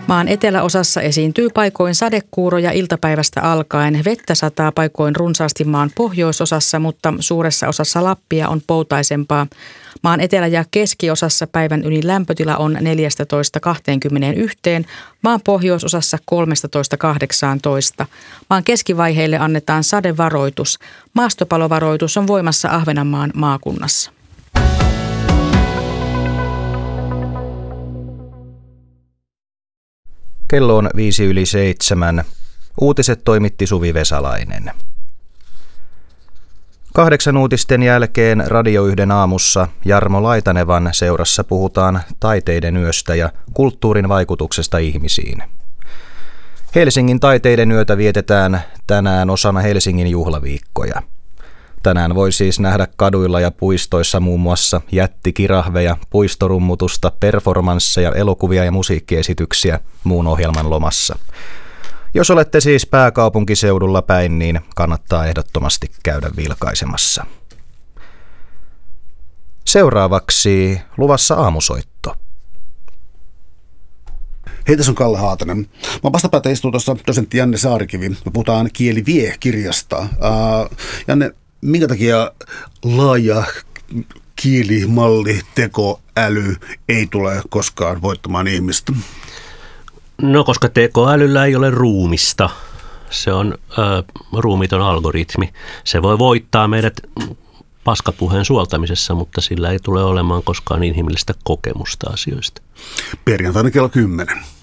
Maan eteläosassa esiintyy paikoin sadekuuroja iltapäivästä alkaen. Vettä sataa paikoin runsaasti maan pohjoisosassa, mutta suuressa osassa Lappia on poutaisempaa. Maan etelä- ja keskiosassa päivän ylin lämpötila on 14–21, maan pohjoisosassa 13–18. Maan keskivaiheille annetaan sadevaroitus. Maastopalovaroitus on voimassa Ahvenanmaan maakunnassa. Kello on 6:05. Uutiset toimitti Suvi Vesalainen. 8 uutisten jälkeen Radio 1 aamussa Jarmo Laitanevan seurassa puhutaan taiteiden yöstä ja kulttuurin vaikutuksesta ihmisiin. Helsingin taiteiden yötä vietetään tänään osana Helsingin juhlaviikkoja. Tänään voi siis nähdä kaduilla ja puistoissa muun muassa jättikirahveja, puistorummutusta, performansseja, elokuvia ja musiikkiesityksiä muun ohjelman lomassa. Jos olette siis pääkaupunkiseudulla päin, niin kannattaa ehdottomasti käydä vilkaisemassa. Seuraavaksi luvassa aamusoitto. Hei, tässä on Kalle Haatanen. Mä vastapäätä istuu tuossa dosentti Janne Saarikivi. Me puhutaan Kieli vie-kirjasta. Janne, minkä takia laaja kielimalli, tekoäly ei tule koskaan voittamaan ihmistä? No, koska tekoälyllä ei ole ruumista. Se on ruumiton algoritmi. Se voi voittaa meidät paskapuheen suoltamisessa, mutta sillä ei tule olemaan koskaan inhimillistä kokemusta asioista. Perjantaina kello 10.